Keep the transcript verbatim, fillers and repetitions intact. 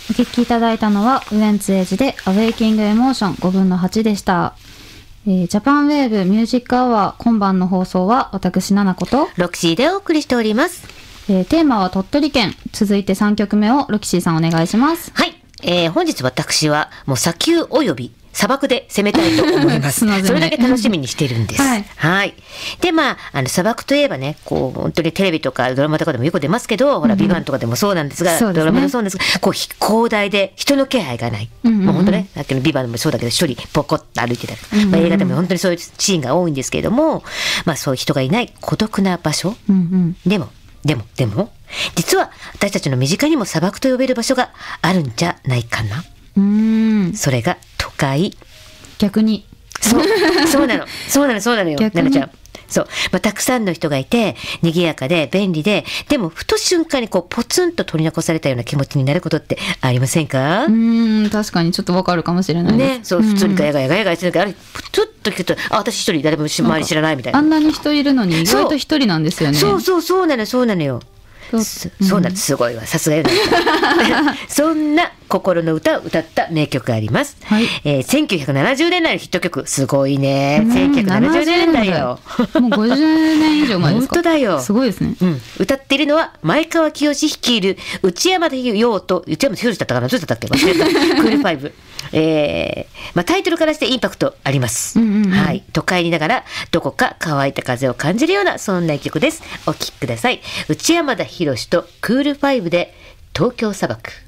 お聞きいただいたのはウエンツエイジでアウェイキングエモーションごぶんのはちでした。えー、ジャパンウェーブミュージックアワー今晩の放送は私ナナことロキシーでお送りしております。 えー、テーマは鳥取県。続いてさんきょくめをロキシーさんお願いします。 はい、えー、本日私はもう砂丘および砂漠で攻めたいと思います。それだけ楽しみにしてるんです。はい。はい。で、まあ、あの、砂漠といえばね、こう、本当にテレビとかドラマとかでもよく出ますけど、うん、ほら、ビバンとかでもそうなんですが、すね、ドラマでもそうなんですが、こう、広大で人の気配がない。うんうんうん、もう本当ね、さっきのビバンでもそうだけど、一人ポコッと歩いてたり、うんうん、まあ、映画でも本当にそういうシーンが多いんですけれども、まあ、そういう人がいない孤独な場所。うんうん、でも、でも、でも、実は私たちの身近にも砂漠と呼べる場所があるんじゃないかな。うーん、それが都会。 逆にそう、そうなの、そうなの、そうなのよ、ななちゃん。そう、まあ、たくさんの人がいて、賑やかで便利で、でもふと瞬間にこうポツンと取り残されたような気持ちになることってありませんか？ うーん、確かにちょっとわかるかもしれないです。 ね、そう、普通にガヤガヤガヤガヤしてるから、あれ、プツッと聞くと、あ、私一人誰も周り知らないみたいな。 あんなに人いるのに意外と一人なんですよね。 そうそうそうなの、そうなのよ。そ, そうなんです、すごいわ、さすがよね。そんな心の歌を歌った名曲があります。はい、えー、せんきゅうひゃくななじゅうねんだいのヒット曲、すごいね。うん、せんきゅうひゃくななじゅうねんだいよ。 もうごじゅうねん以上前ですか。 本当だよ。 すごいですね。 うん、歌っているのは前川清率いる内山で陽と内山清だったかな、どうだったっけ、忘れた。クールファイブ。えーまあ、タイトルからしてインパクトあります。うんうんうん、はい、都会にいながらどこか乾いた風を感じるようなそんな一曲です。お聴きください。内山田洋とクールファイブで東京砂漠。